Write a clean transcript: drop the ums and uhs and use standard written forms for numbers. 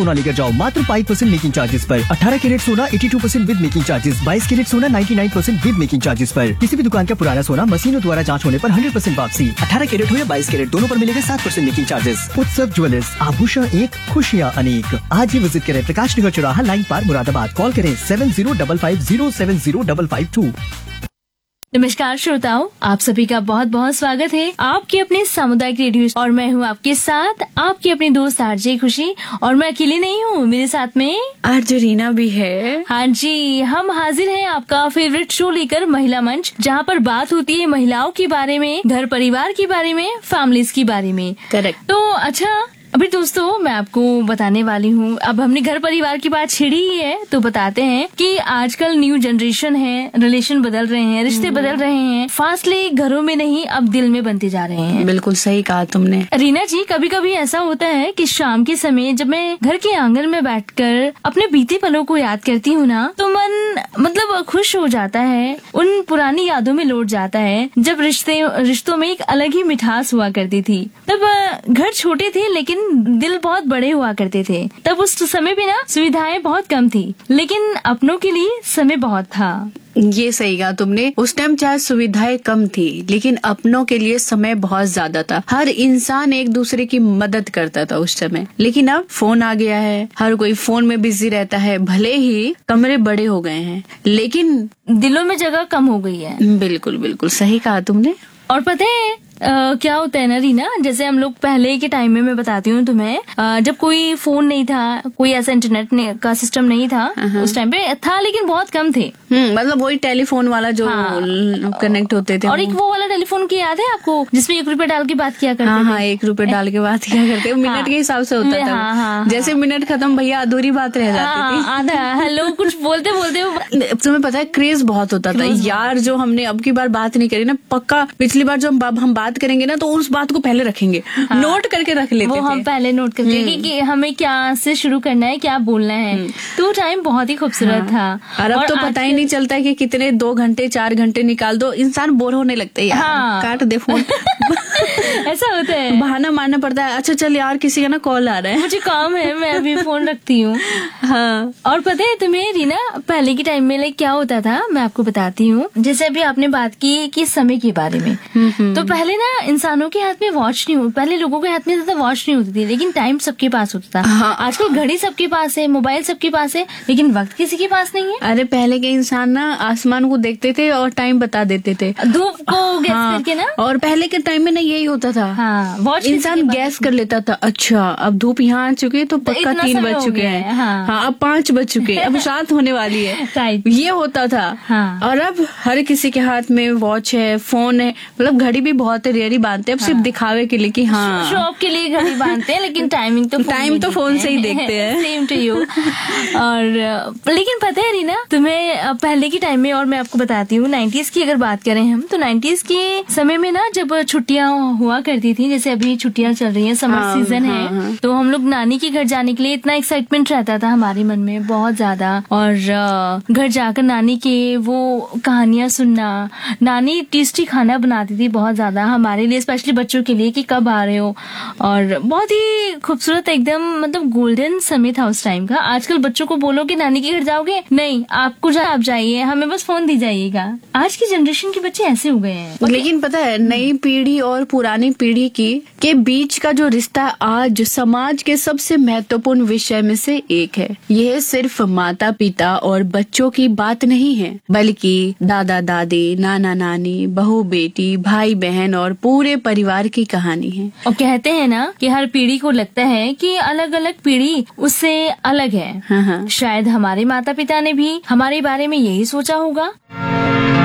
सोना लेकर जाओ मात्र 5% मेकिंग चार्जेस पर। 18 कैरेट सोना 82% विद मेकिंग चार्जेस, 22 कैरेट सोना 99% विद मेकिंग चार्जेस पर। किसी भी दुकान का पुराना सोना मशीनों द्वारा जांच होने पर 100% वापसी। 18 कैरेट हो या 22 कैरेट, दोनों पर मिलेगा 7% मेकिंग चार्जेस। उत्सव ज्वेलर्स, आभूषण एक, खुशियाँ अनेक। आज ही विजिट करें प्रकाश नगर चौराहा, लाइन पार, मुरादाबाद। कॉल करें 7055070552। नमस्कार श्रोताओं, आप सभी का बहुत बहुत स्वागत है आपके अपने सामुदायिक रेडियो और मैं हूँ आपके साथ आपकी अपनी दोस्त आरजे खुशी। और मैं अकेली नहीं हूँ, मेरे साथ में आरजे रीना भी है। हाँ जी, हम हाजिर हैं आपका फेवरेट शो लेकर, महिला मंच, जहाँ पर बात होती है महिलाओं के बारे में, घर परिवार के बारे में, फैमिलीज के बारे में। करेक्ट। तो अच्छा, अभी दोस्तों मैं आपको बताने वाली हूँ, अब हमने घर परिवार की बात छिड़ी ही है तो बताते हैं कि आजकल न्यू जनरेशन है, रिलेशन बदल रहे हैं, रिश्ते बदल रहे हैं, फासले घरों में नहीं अब दिल में बनते जा रहे हैं। बिल्कुल सही कहा तुमने रीना जी। कभी कभी ऐसा होता है कि शाम के समय जब मैं घर के आंगन में बैठकर अपने बीते पलों को याद करती हूँ ना, तो मन मतलब खुश हो जाता है, उन पुरानी यादों में लौट जाता है जब रिश्तों में एक अलग ही मिठास हुआ करती थी। तब घर छोटे थे लेकिन दिल बहुत बड़े हुआ करते थे। तब उस समय भी ना सुविधाएं बहुत कम थी, लेकिन अपनों के लिए समय बहुत था। ये सही कहा तुमने। उस टाइम चाहे सुविधाएं कम थी लेकिन अपनों के लिए समय बहुत ज्यादा था। हर इंसान एक दूसरे की मदद करता था उस समय। लेकिन अब फोन आ गया है, हर कोई फोन में बिजी रहता है। भले ही कमरे बड़े हो गए हैं लेकिन दिलों में जगह कम हो गई है। बिल्कुल बिल्कुल सही कहा तुमने। और पता है क्या होता है ना रीना, जैसे हम लोग पहले के टाइम में, मैं बताती हूँ तुम्हें, जब कोई फोन नहीं था, कोई ऐसा इंटरनेट का सिस्टम नहीं था, उस टाइम पे था लेकिन बहुत कम थे। मतलब वही टेलीफोन वाला जो कनेक्ट होते थे। और एक वो वाला टेलीफोन की याद है आपको, जिसमें 1 रुपया डाल के बात किया करते थे। हाँ, 1 रुपया डाल के बात किया करते, मिनट के हिसाब से होता था। जैसे मिनट खत्म भैया अधूरी बात रह जाती थी। आधा हेलो कुछ बोलते बोलते। तुम्हें पता है क्रेज बहुत होता था यार। जो हमने अब की बार बात नहीं करी ना, पक्का पिछली बार जो हम बात करेंगे ना तो उस बात को पहले रखेंगे, नोट करके रख लेते थे। वो हम पहले नोट करके कि हमें क्या से शुरू करना है, क्या बोलना है। तो टाइम बहुत ही खूबसूरत था। और अब तो पता ही नहीं चलता है कि कितने 2 घंटे 4 घंटे निकाल दो, इंसान बोर होने लगता है यार। काट दे फोन। ऐसा होता है, बहाना मारना पड़ता है। अच्छा चल यार, किसी का ना कॉल आ रहा है, मुझे काम है, मैं अभी फोन रखती हूँ। हाँ। और पता है तुम्हें रीना, पहले के टाइम में क्या होता था, मैं आपको बताती हूँ। जैसे अभी आपने बात की कि समय के बारे में, तो पहले ना इंसानों के हाथ में वॉच नहीं होती, पहले लोगों के हाथ में ज्यादा वॉच नहीं होती थी, लेकिन टाइम सबके पास होता था। हाँ। आजकल घड़ी सबके पास है, मोबाइल सबके पास है, लेकिन वक्त किसी के पास नहीं है। अरे पहले के इंसान ना आसमान को देखते थे और टाइम बता देते थे, धूप को गैस करके ना। और पहले के टाइम में ना यही होता था। हाँ, वॉच इंसान गैस कर लेता था। अच्छा अब धूप यहाँ आ चुकी है तो पक्का 3 बज चुके हैं। हाँ, अब 5 बज चुके हैं, अब रात होने वाली है। ये होता था। और अब हर किसी के हाथ में वॉच है, फोन है। मतलब घड़ी भी बहुत रेयर ही बांधते हैं, अब सिर्फ दिखावे के लिए कि हाँ, शॉप के लिए घड़ी बांधते हैं, लेकिन टाइम तो फोन से ही देखते हैं। Same to you. और लेकिन पता है रीना तुम्हें, पहले के टाइम में, और मैं आपको बताती हूँ 90s की अगर बात करें हम, तो 90s के समय में ना जब छुट्टियां हुआ करती थी, जैसे अभी छुट्टियां चल रही हैं, समर सीजन है, तो हम लोग नानी के घर जाने के लिए इतना एक्साइटमेंट रहता था हमारे मन में बहुत ज्यादा। और घर जाकर नानी के वो कहानियां सुनना, नानी टेस्टी खाना बनाती थी बहुत ज्यादा हमारे लिए, स्पेशली बच्चों के लिए कि कब आ रहे हो। और बहुत ही खूबसूरत, एकदम मतलब गोल्डन समय था उस टाइम का। आजकल बच्चों को बोलो कि नानी के घर जाओगे, नहीं, आपको आप जाइए, हमें बस फोन दीजिएगा। आज की जनरेशन के बच्चे ऐसे हो गए हैं। लेकिन पता है, नई पीढ़ी और पुरानी पीढ़ी के बीच का जो रिश्ता आज समाज के सबसे महत्वपूर्ण विषय में से एक है। यह सिर्फ माता पिता और बच्चों की बात नहीं है, बल्कि दादा दादी, नाना नानी, बहू बेटी, भाई बहन और पूरे परिवार की कहानी है। और कहते हैं ना कि हर पीढ़ी को लगता है कि अलग अलग पीढ़ी उससे अलग है। हाँ। शायद हमारे माता पिता ने भी हमारे बारे में यही सोचा होगा।